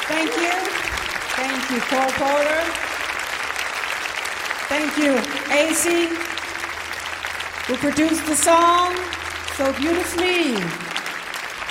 Thank you. Thank you, Cole Porter. Thank you, AC, who produced the song so beautifully.